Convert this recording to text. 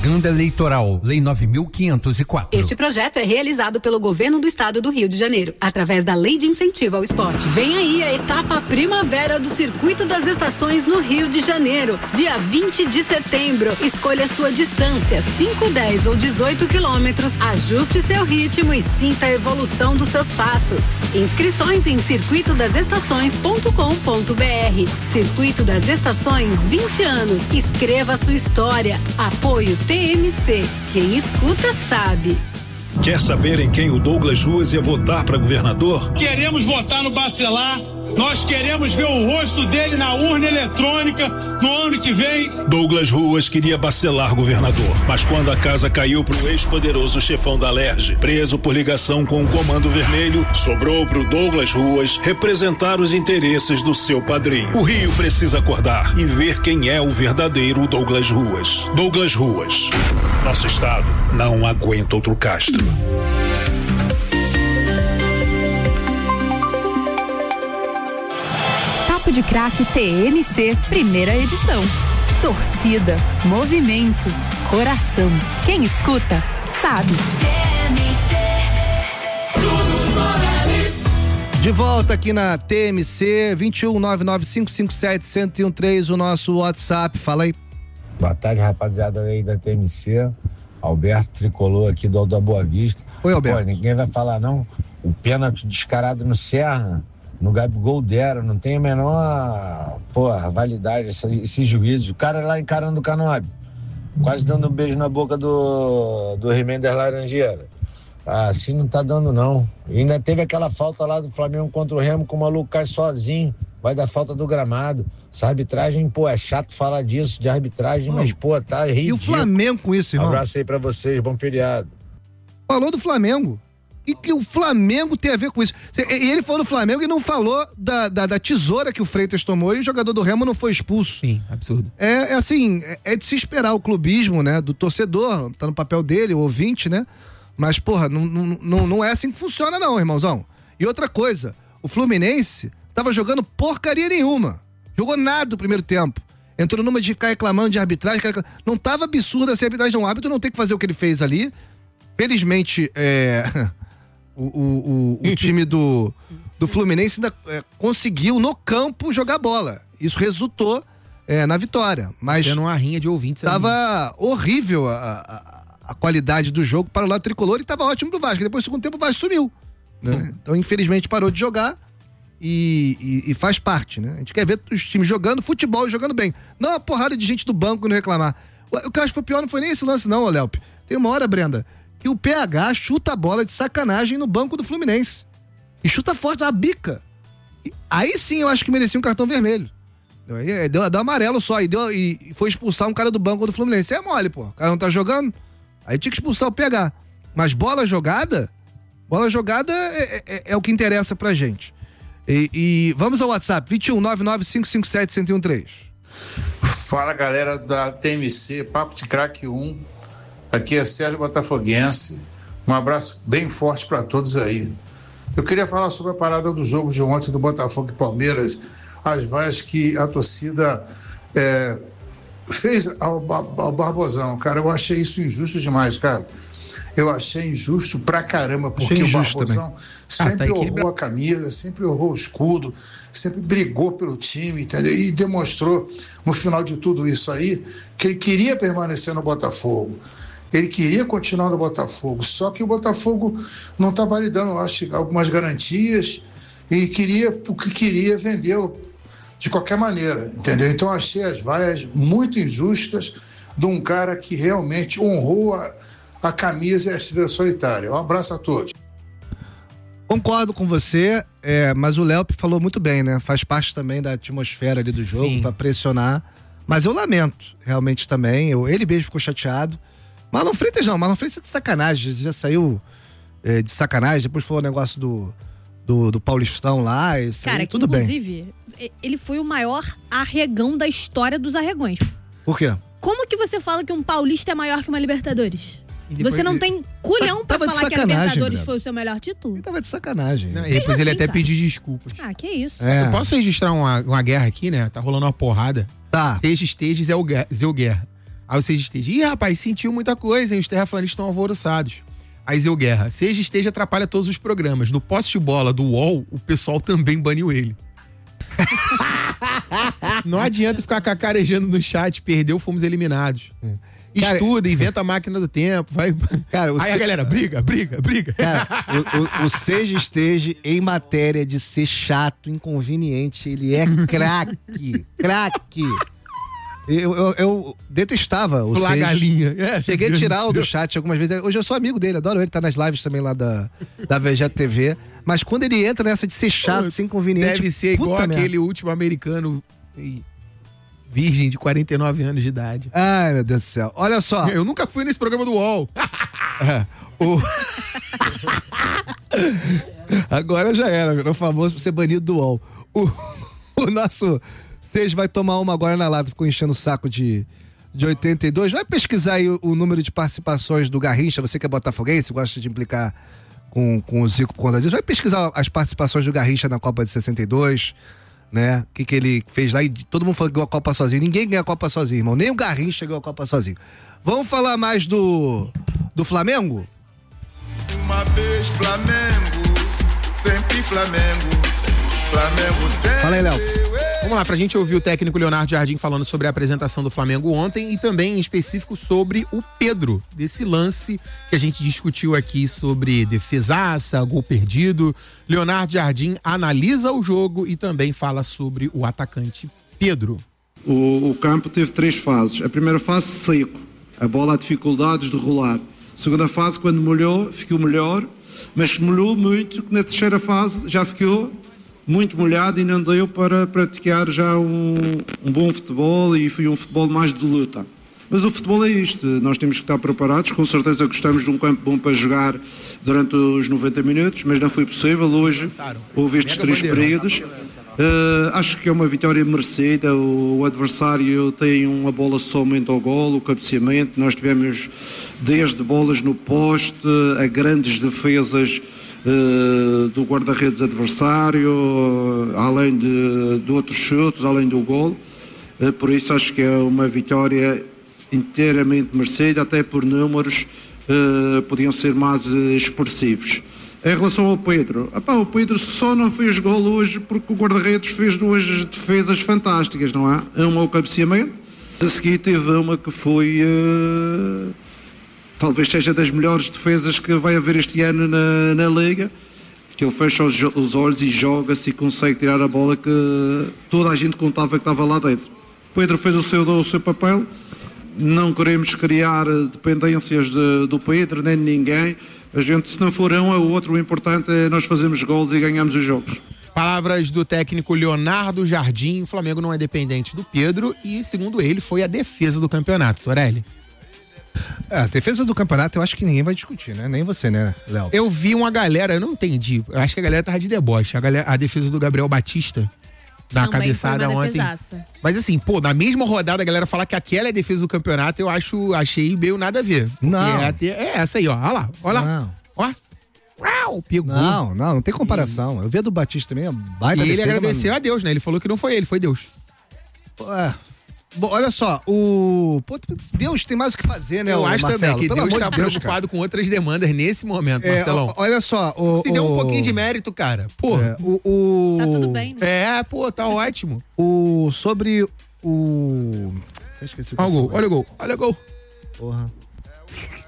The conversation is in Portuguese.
Propaganda eleitoral, Lei 9.504. Este projeto é realizado pelo Governo do Estado do Rio de Janeiro, através da Lei de Incentivo ao Esporte. Vem aí a etapa primavera do Circuito das Estações no Rio de Janeiro, dia 20 de setembro. Escolha sua distância, 5, 10 ou 18 quilômetros, ajuste seu ritmo e sinta a evolução dos seus passos. Inscrições em circuitodasestações.com.br. Circuito das Estações, 20 anos. Escreva a sua história. Apoio TMC. Quem escuta sabe. Quer saber em quem o Douglas Ruas ia votar para governador? Queremos votar no Bacelar. Nós queremos ver o rosto dele na urna eletrônica no ano que vem. Douglas Ruas queria Bacelar governador, mas quando a casa caiu pro ex-poderoso chefão da Alerj, preso por ligação com o Comando Vermelho, sobrou pro Douglas Ruas representar os interesses do seu padrinho. O Rio precisa acordar e ver quem é o verdadeiro Douglas Ruas. Douglas Ruas. Nosso estado não aguenta outro Castro. Papo de Craque TMC, primeira edição. Torcida, movimento, coração. Quem escuta, sabe. De volta aqui na TMC, 21995571013, o nosso WhatsApp. Fala aí. Boa tarde, rapaziada aí da TMC. Alberto Tricolor aqui do Alto da Boa Vista. Oi, Alberto. Pô, ninguém vai falar não. O pênalti descarado no Serra, no Gabigol deram, não tem a menor, validade esse juízo. O cara lá encarando o Canobi, quase dando um beijo na boca do He-Man das Laranjeiras. Assim não tá dando não. E ainda teve aquela falta lá do Flamengo contra o Remo, que o maluco cai sozinho, vai dar falta do gramado. Essa arbitragem, é chato falar disso, de arbitragem, mas, tá ridículo. E o Flamengo com isso, irmão? Abraço aí pra vocês, bom feriado. Falou do Flamengo. E que o Flamengo tem a ver com isso? E ele falou do Flamengo e não falou da tesoura que o Freitas tomou e o jogador do Remo não foi expulso. Sim, absurdo. É de se esperar o clubismo, né? Do torcedor, tá no papel dele, o ouvinte, né? Mas, não é assim que funciona não, irmãozão. E outra coisa, o Fluminense tava jogando porcaria nenhuma. Jogou nada no primeiro tempo. Entrou numa de ficar reclamando de arbitragem. Não tava absurda essa arbitragem, não. O árbitro não tem que fazer o que ele fez ali. Felizmente, o time do Fluminense ainda conseguiu no campo jogar bola. Isso resultou na vitória. Mas tendo uma rinha de ouvintes. Tava horrível a qualidade do jogo para o lado tricolor e tava ótimo do Vasco. Depois do segundo tempo o Vasco sumiu. Né? Então, infelizmente, parou de jogar. E faz parte, né? A gente quer ver os times jogando futebol e jogando bem. Não uma porrada de gente do banco não reclamar. O que eu acho que foi pior não foi nem esse lance não, Léo. Tem uma hora, Brenda, que o PH chuta a bola de sacanagem no banco do Fluminense. E chuta forte, a bica. Aí sim eu acho que merecia um cartão vermelho. Deu amarelo só. E foi expulsar um cara do banco do Fluminense. É mole, pô. O cara não tá jogando. Aí tinha que expulsar o PH. Mas bola jogada é o que interessa pra gente. E vamos ao WhatsApp, 21995571013. Fala, galera da TMC, Papo de Craque 1. Aqui é Sérgio Botafoguense. Um abraço bem forte para todos aí. Eu queria falar sobre a parada do jogo de ontem do Botafogo e Palmeiras, as vaias que a torcida fez ao Barbosão. Cara, eu achei isso injusto demais, cara. Eu achei injusto pra caramba, porque o Barbosão sempre honrou a camisa, sempre honrou o escudo, sempre brigou pelo time, entendeu? E demonstrou, no final de tudo isso aí, que ele queria permanecer no Botafogo. Ele queria continuar no Botafogo, só que o Botafogo não estava lhe dando, acho, algumas garantias e queria vendê-lo de qualquer maneira, entendeu? Então achei as vaias muito injustas de um cara que realmente honrou a camisa e a estrela solitária. Um abraço a todos. Concordo com você, mas o Léo falou muito bem, né? Faz parte também da atmosfera ali do jogo, para pressionar. Mas eu lamento, realmente também. Ele mesmo ficou chateado. Marlon Freitas não, Marlon Freitas é de sacanagem. Já saiu de sacanagem, depois falou o negócio do Paulistão lá. Cara, aí, tudo inclusive, ele foi o maior arregão da história dos arregões. Por quê? Como que você fala que um paulista é maior que uma Libertadores? Você não tem culhão pra falar que a Libertadores foi o seu melhor título? Ele tava de sacanagem. Não, e depois ele até pediu desculpas. Ah, que isso. Eu posso registrar uma guerra aqui, né? Tá rolando uma porrada. Tá. Teges é o Zeuguer. Aí o Seja Esteja, ih, rapaz, sentiu muita coisa, hein? Os terraplanistas estão alvoroçados. Aí Zeu Guerra, Seja Esteja atrapalha todos os programas. No poste de bola do UOL, o pessoal também baniu ele. Não adianta ficar cacarejando no chat, perdeu, fomos eliminados. Estuda, inventa a máquina do tempo, vai. Cara, aí a galera briga. Cara, o Seja Esteja, em matéria de ser chato, inconveniente, ele é craque. Eu detestava o Seja. Galinha. Cheguei a tirar o do chat algumas vezes. Hoje eu sou amigo dele, adoro ele, tá nas lives também lá da Vegeto TV. Mas quando ele entra nessa de ser chato, ser inconveniente... Deve ser igual aquele último americano virgem de 49 anos de idade. Ai, meu Deus do céu. Olha só. Eu nunca fui nesse programa do UOL. Agora já era, virou famoso por ser banido do UOL. O nosso... Seja vai tomar uma agora na lata, ficou enchendo o saco de 82. Vai pesquisar aí o número de participações do Garrincha, você que é botafoguense, gosta de implicar com o Zico por conta disso. Vai pesquisar as participações do Garrincha na Copa de 62, né? O que ele fez lá, e todo mundo falou que ganhou a Copa sozinho. Ninguém ganha a Copa sozinho, irmão. Nem o Garrincha ganhou a Copa sozinho. Vamos falar mais do Flamengo? Uma vez Flamengo, sempre Flamengo. Flamengo sempre. Fala aí, Léo. Vamos lá, pra gente ouvir o técnico Leonardo Jardim falando sobre a apresentação do Flamengo ontem e também em específico sobre o Pedro, desse lance que a gente discutiu aqui sobre defesaça, gol perdido. Leonardo Jardim analisa o jogo e também fala sobre o atacante Pedro. O campo teve 3 fases. A primeira fase, seco. A bola há dificuldades de rolar. A segunda fase, quando molhou, ficou melhor, mas molhou muito, que na terceira fase já ficou muito molhado e não deu para praticar já um bom futebol, e foi um futebol mais de luta. Mas o futebol é isto, nós temos que estar preparados, com certeza gostamos de um campo bom para jogar durante os 90 minutos, mas não foi possível hoje, houve estes 3 períodos. Acho que é uma vitória merecida, o adversário tem uma bola somente ao golo, o cabeceamento, nós tivemos 10 bolas no poste, a grandes defesas do guarda-redes adversário, além de outros chutes, além do golo. Por isso acho que é uma vitória inteiramente merecida, até por números podiam ser mais expressivos. Em relação ao Pedro, o Pedro só não fez gol hoje porque o guarda-redes fez 2 defesas fantásticas, não é? Uma ao cabeceamento, a seguir teve uma que foi talvez seja das melhores defesas que vai haver este ano na Liga, que ele fecha os olhos e joga-se e consegue tirar a bola que toda a gente contava que estava lá dentro. Pedro fez o seu papel, não queremos criar dependências do Pedro nem de ninguém. A gente, se não for um, é o outro. O importante é nós fazermos gols e ganhamos os jogos. Palavras do técnico Leonardo Jardim. O Flamengo não é dependente do Pedro e, segundo ele, foi a defesa do campeonato. Torelli. A defesa do campeonato eu acho que ninguém vai discutir, né? Nem você, né, Léo? Eu vi uma galera, eu não entendi. Eu acho que a galera tava de deboche. A defesa do Gabriel Batista na também cabeçada ontem. Defesaça. Mas assim, na mesma rodada a galera falar que aquela é a defesa do campeonato, eu achei meio nada a ver. Não. É essa aí, ó. Olha lá. Não. Ó. Uau, pegou. Não tem comparação. Isso. Eu vi a do Batista também, baita e ele defesa, agradeceu a Deus, né? Ele falou que não foi ele, foi Deus. Bom, olha só, Deus tem mais o que fazer, né, eu acho Marcelo? também que Deus está preocupado com outras demandas nesse momento, Marcelão. Olha só, se deu um pouquinho de mérito, cara. Tá tudo bem, né? Tá ótimo. Sobre o... Esqueci o gol, olha o gol. Porra.